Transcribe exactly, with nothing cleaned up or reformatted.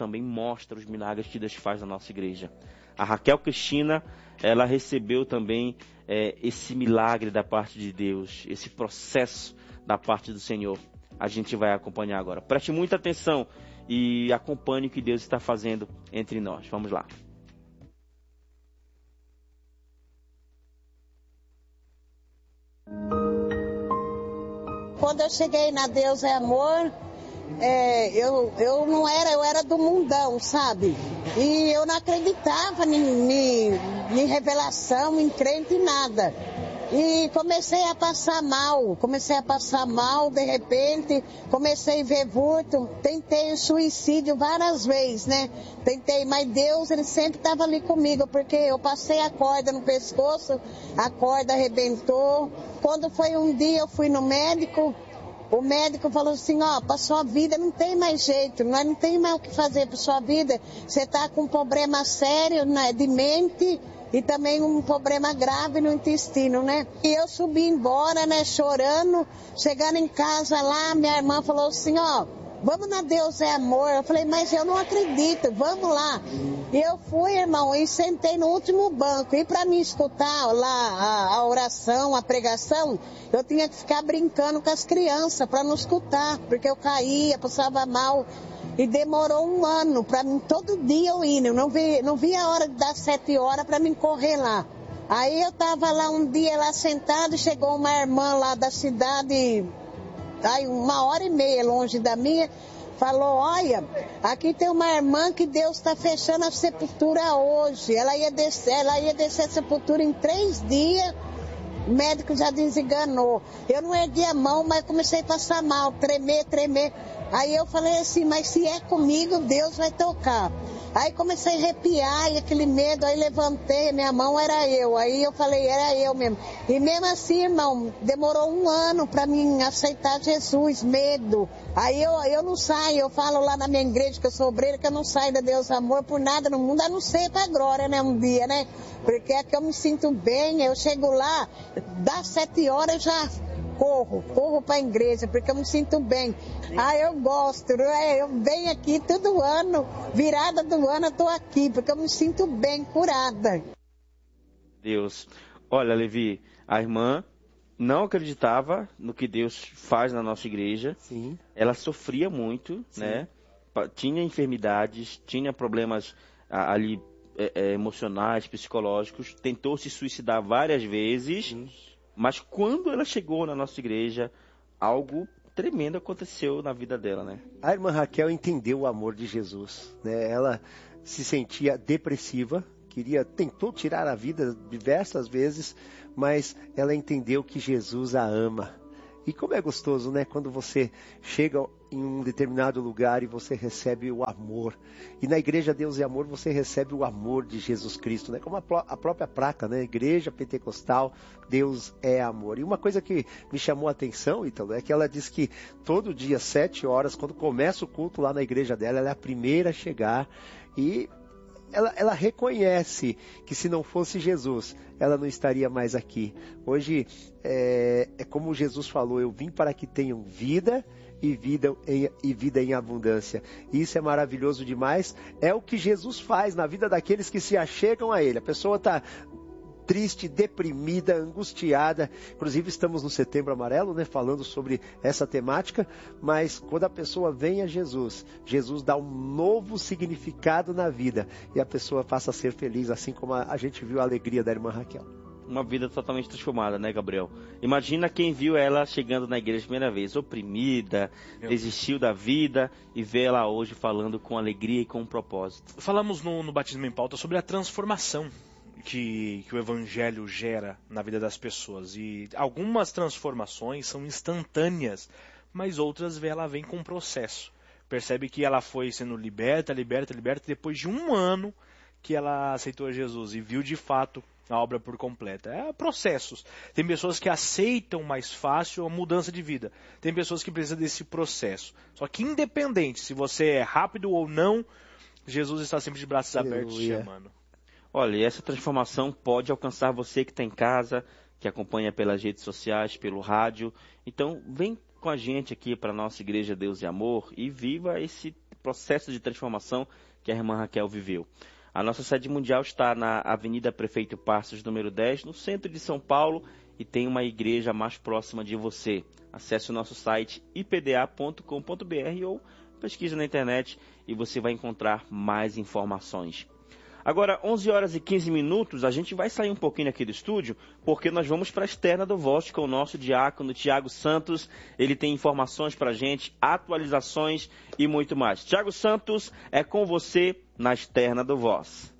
também mostra os milagres que Deus faz na nossa igreja. A Raquel Cristina, ela recebeu também é, esse milagre da parte de Deus, esse processo da parte do Senhor. A gente vai acompanhar agora. Preste muita atenção e acompanhe o que Deus está fazendo entre nós. Vamos lá. Quando eu cheguei na Deus é Amor, é, eu, eu não era, eu era do mundão, sabe? E eu não acreditava em, em, em revelação, em crente, em nada. E comecei a passar mal, comecei a passar mal, de repente, comecei a ver vulto, tentei o suicídio várias vezes, né? Tentei, mas Deus, Ele sempre estava ali comigo, porque eu passei a corda no pescoço, a corda arrebentou. Quando foi um dia, eu fui no médico, o médico falou assim, ó, para sua vida não tem mais jeito, nós não tem mais o que fazer para sua vida, você está com um problema sério, né, de mente, e também um problema grave no intestino, né? E eu subi embora, né, chorando, chegando em casa lá, minha irmã falou assim, ó, vamos na Deus é Amor. Eu falei, mas eu não acredito, vamos lá. E eu fui, irmão, e sentei no último banco. E para me escutar lá a, a oração, a pregação, eu tinha que ficar brincando com as crianças para não escutar, porque eu caía, passava mal. E demorou um ano para mim, todo dia eu ir, eu não vi, não vi a hora de dar sete horas para mim correr lá. Aí eu estava lá um dia lá sentado, chegou uma irmã lá da cidade, aí uma hora e meia longe da minha, falou, olha, aqui tem uma irmã que Deus está fechando a sepultura hoje, ela ia descer, ela ia descer a sepultura em três dias, o médico já desenganou. Eu não ergui a mão, mas comecei a passar mal, tremer, tremer. Aí eu falei assim, mas se é comigo, Deus vai tocar. Aí comecei a arrepiar e aquele medo, aí levantei, minha mão era eu. Aí eu falei, era eu mesmo. E mesmo assim, irmão, demorou um ano para mim aceitar Jesus, medo. Aí eu, eu não saio, eu falo lá na minha igreja que eu sou obreira, que eu não saio da Deus Amor por nada no mundo, a não ser pra glória, né, um dia, né? Porque é que eu me sinto bem, eu chego lá, dá sete horas eu já corro, corro para a igreja, porque eu me sinto bem. Ah, eu gosto, eu venho aqui todo ano, virada do ano eu tô aqui, porque eu me sinto bem, curada. Deus. Olha, Levi, a irmã não acreditava no que Deus faz na nossa igreja. Sim. Ela sofria muito, Sim. né? Tinha enfermidades, tinha problemas ali é, é, emocionais, psicológicos, tentou se suicidar várias vezes. Sim. Mas quando ela chegou na nossa igreja, algo tremendo aconteceu na vida dela, né? A irmã Raquel entendeu o amor de Jesus, né? Ela se sentia depressiva, queria, tentou tirar a vida diversas vezes, mas ela entendeu que Jesus a ama. E como é gostoso, né? Quando você chega em um determinado lugar e você recebe o amor. E na Igreja Deus é Amor você recebe o amor de Jesus Cristo, né? Como a, a própria placa, né? Igreja Pentecostal, Deus é Amor. E uma coisa que me chamou a atenção, Ítalo, é que ela diz que todo dia, sete horas, quando começa o culto lá na igreja dela, ela é a primeira a chegar e... Ela, ela reconhece que se não fosse Jesus, ela não estaria mais aqui. Hoje, é, é como Jesus falou, eu vim para que tenham vida e vida em, e vida em abundância. Isso é maravilhoso demais. É o que Jesus faz na vida daqueles que se achegam a Ele. A pessoa está triste, deprimida, angustiada. Inclusive estamos no Setembro Amarelo, né, falando sobre essa temática, mas quando a pessoa vem a Jesus, Jesus dá um novo significado na vida e a pessoa passa a ser feliz, assim como a, a gente viu a alegria da irmã Raquel. Uma vida totalmente transformada, né, Gabriel? Imagina quem viu ela chegando na igreja a primeira vez, oprimida, Meu desistiu Deus. da vida, e vê ela hoje falando com alegria e com um propósito. Falamos no, no Batismo em Pauta sobre a transformação Que, que o Evangelho gera na vida das pessoas. E algumas transformações são instantâneas, mas outras ela vem com um processo. Percebe que ela foi sendo liberta, liberta, liberta, depois de um ano que ela aceitou Jesus e viu de fato a obra por completa. É processos. Tem pessoas que aceitam mais fácil a mudança de vida. Tem pessoas que precisam desse processo. Só que independente se você é rápido ou não, Jesus está sempre de braços Aleluia. abertos chamando. Olha, e essa transformação pode alcançar você que está em casa, que acompanha pelas redes sociais, pelo rádio. Então, vem com a gente aqui para a nossa Igreja Deus e Amor e viva esse processo de transformação que a irmã Raquel viveu. A nossa sede mundial está na Avenida Prefeito Passos, número dez, no centro de São Paulo, e tem uma igreja mais próxima de você. Acesse o nosso site i p d a ponto com ponto b r ou pesquise na internet e você vai encontrar mais informações. Agora, onze horas e quinze minutos, a gente vai sair um pouquinho aqui do estúdio, porque nós vamos para a externa do Voz com o nosso diácono Tiago Santos. Ele tem informações para a gente, atualizações e muito mais. Tiago Santos, é com você na externa do Voz.